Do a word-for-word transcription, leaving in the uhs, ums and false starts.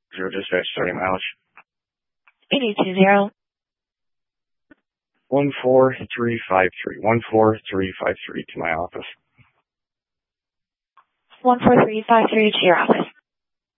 Zero dispatch, starting mileage. eight eight two zero. One four three five three. One four three five three to my office. One four three five three to your office.